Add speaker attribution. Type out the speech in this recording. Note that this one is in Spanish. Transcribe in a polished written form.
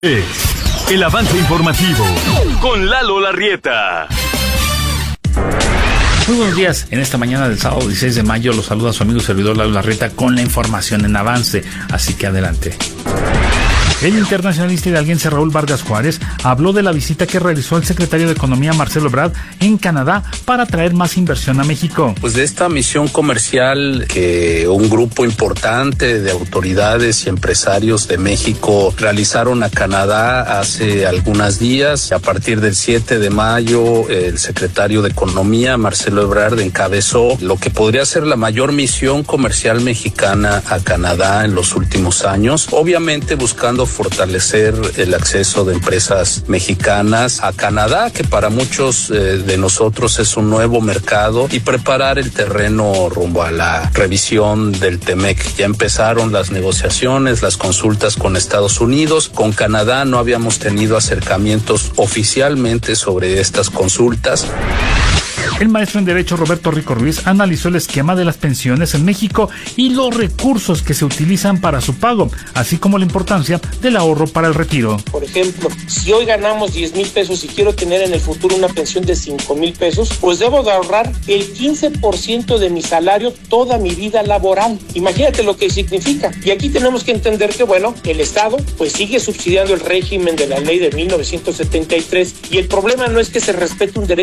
Speaker 1: El avance informativo con Lalo Larrieta.
Speaker 2: Muy buenos días. En esta mañana del sábado 16 de mayo los saluda su amigo y servidor Lalo Larrieta con la información en avance. Así que adelante. El internacionalista hidalguense Raúl Vargas Juárez habló de la visita que realizó el secretario de Economía Marcelo Ebrard en Canadá para traer más inversión a México.
Speaker 3: Pues de esta misión comercial que un grupo importante de autoridades y empresarios de México realizaron a Canadá hace algunos días. A partir del 7 de mayo, el secretario de Economía Marcelo Ebrard encabezó lo que podría ser la mayor misión comercial mexicana a Canadá en los últimos años, obviamente buscando fortalecer el acceso de empresas mexicanas a Canadá, que para muchos de nosotros es un nuevo mercado, y preparar el terreno rumbo a la revisión del TEMEC. Ya empezaron las negociaciones, las consultas con Estados Unidos. Con Canadá no habíamos tenido acercamientos oficialmente sobre estas consultas.
Speaker 2: El maestro en Derecho Roberto Rico Ruiz analizó el esquema de las pensiones en México y los recursos que se utilizan para su pago, así como la importancia del ahorro para el retiro.
Speaker 4: Por ejemplo, si hoy ganamos 10,000 pesos y quiero tener en el futuro una pensión de 5,000 pesos, pues debo de ahorrar el 15% de mi salario toda mi vida laboral. Imagínate lo que significa. Y aquí tenemos que entender que, bueno, el Estado pues sigue subsidiando el régimen de la ley de 1973 y el problema no es que se respete un derecho